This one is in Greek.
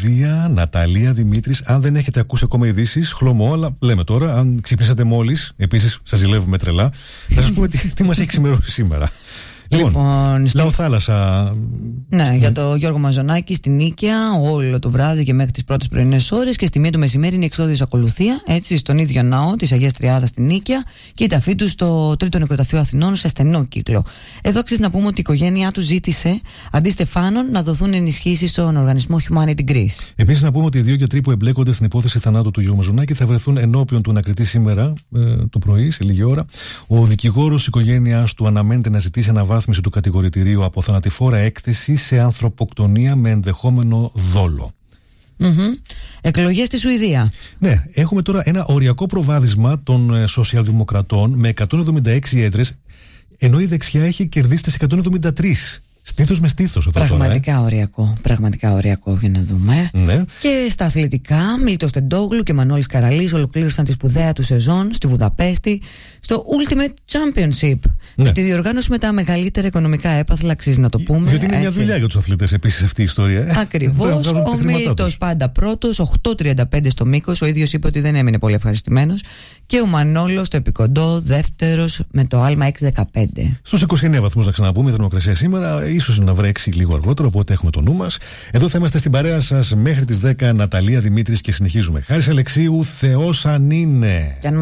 Λιδία, Ναταλία, Δημήτρης. Αν δεν έχετε ακούσει ακόμα ειδήσεις, χλωμό, αλλά λέμε τώρα. Αν ξυπνήσατε μόλις, επίσης σας ζηλεύουμε τρελά. Θα σας πούμε τι μας έχει ξημερώσει σήμερα. Λοιπόν, Λαοθάλασσα. Ναι, για το Γιώργο Μαζονάκη στην Νίκαια, όλο το βράδυ και μέχρι τις πρώτες πρωινές ώρες. Και στη 1 το μεσημέρι είναι εξόδιος ακολουθία, έτσι, στον ίδιο ναό της Αγίας Τριάδας στην Νίκαια και η ταφή του στο 3ο Νεκροταφείο Αθηνών σε στενό κύκλο. Εδώ αξίζει να πούμε ότι η οικογένειά του ζήτησε αντί στεφάνων να δοθούν ενισχύσεις στον οργανισμό Humanity Greece. Επίσης, να πούμε ότι οι 2 γιατροί που εμπλέκονται στην υπόθεση θανάτου του Γιώργου Μαζονάκη θα βρεθούν ενώπιον του ανακριτή σήμερα το πρωί, σε λίγη ώρα. Ο δικηγόρος της οικογένειας του αναμένεται να ζητήσει αναβάθμιση του κατηγορητηρίου από θανατηφόρα έκθεση σε ανθρωποκτονία με ενδεχόμενο δόλο. Εκλογές στη Σουηδία. Ναι, έχουμε τώρα ένα οριακό προβάδισμα των σοσιαλδημοκρατών με 176 έδρες, ενώ η δεξιά έχει κερδίσει τις 173. Στήθος με στήθος. Πραγματικά οριακό. Πραγματικά οριακό, για να δούμε. Ναι. Και στα αθλητικά, Μίλτος Τεντόγλου και Μανώλης Καραλής ολοκλήρωσαν τη σπουδαία του σεζόν στη Βουδαπέστη στο Ultimate Championship. Ναι. Με τη διοργάνωση με τα μεγαλύτερα οικονομικά έπαθλα, αξίζει να το πούμε. Διότι είναι μια δουλειά για τους αθλητές επίσης αυτή η ιστορία. Ακριβώς. Ο Μίλτος πάντα πρώτος, 8.35 στο μήκος. Ο ίδιος είπε ότι δεν έμεινε πολύ ευχαριστημένος. Και ο Μανόλος στο επικοντό, δεύτερος με το άλμα 6.15. Στους 29 βαθμούς να ξαναπούμε η θερμοκρασία σήμερα. Ίσως να βρέξει λίγο αργότερο, οπότε έχουμε το νου μας. Εδώ θα είμαστε στην παρέα σας μέχρι τις 10. Ναταλία, Δημήτρης και συνεχίζουμε. Χάρης Αλεξίου, Θεός αν είναι.